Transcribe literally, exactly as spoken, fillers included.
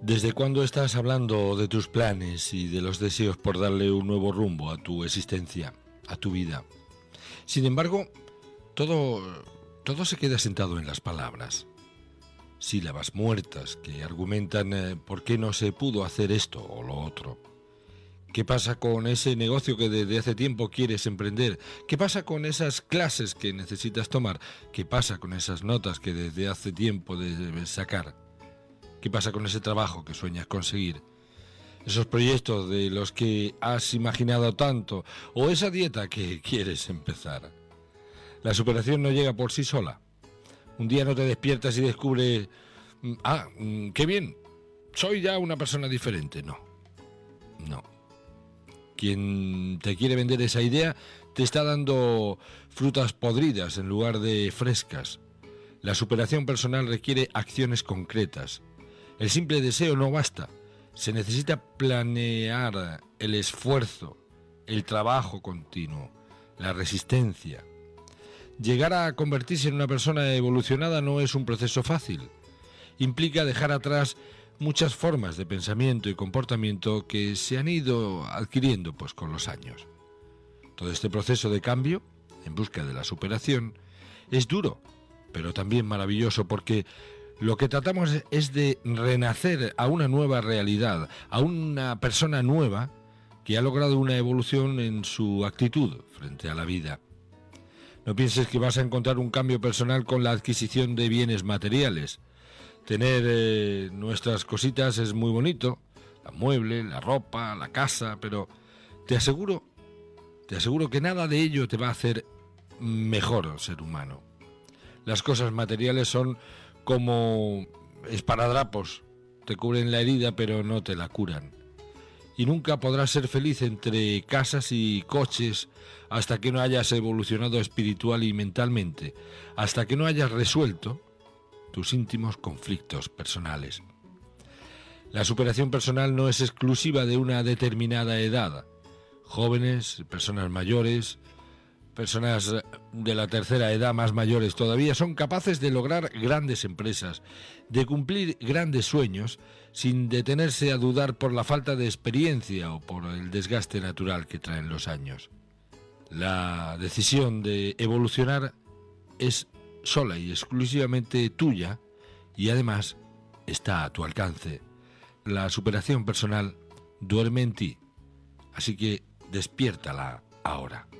¿Desde cuándo estás hablando de tus planes y de los deseos por darle un nuevo rumbo a tu existencia, a tu vida? Sin embargo, todo, todo se queda sentado en las palabras. Sílabas muertas que argumentan eh, por qué no se pudo hacer esto o lo otro. ¿Qué pasa con ese negocio que desde hace tiempo quieres emprender? ¿Qué pasa con esas clases que necesitas tomar? ¿Qué pasa con esas notas que desde hace tiempo debes sacar? ¿Qué pasa con ese trabajo que sueñas conseguir? Esos proyectos de los que has imaginado tanto, o esa dieta que quieres empezar. La superación no llega por sí sola. Un día no te despiertas y descubres, ah, qué bien, soy ya una persona diferente. No, no. Quien te quiere vender esa idea te está dando frutas podridas en lugar de frescas. La superación personal requiere acciones concretas. El simple deseo no basta. Se necesita planear el esfuerzo, el trabajo continuo, la resistencia. Llegar a convertirse en una persona evolucionada no es un proceso fácil. Implica dejar atrás muchas formas de pensamiento y comportamiento que se han ido adquiriendo pues con los años. Todo este proceso de cambio, en busca de la superación, es duro, pero también maravilloso porque lo que tratamos es de renacer a una nueva realidad, a una persona nueva que ha logrado una evolución en su actitud frente a la vida. No pienses que vas a encontrar un cambio personal con la adquisición de bienes materiales. Tener eh, nuestras cositas es muy bonito, la mueble, la ropa, la casa, pero te aseguro, te aseguro que nada de ello te va a hacer mejor ser humano. Las cosas materiales son como esparadrapos, te cubren la herida pero no te la curan. Y nunca podrás ser feliz entre casas y coches hasta que no hayas evolucionado espiritual y mentalmente, hasta que no hayas resuelto tus íntimos conflictos personales. La superación personal no es exclusiva de una determinada edad. Jóvenes, personas mayores, personas de la tercera edad más mayores todavía son capaces de lograr grandes empresas, de cumplir grandes sueños sin detenerse a dudar por la falta de experiencia o por el desgaste natural que traen los años. La decisión de evolucionar es sola y exclusivamente tuya y además está a tu alcance. La superación personal duerme en ti, así que despiértala ahora.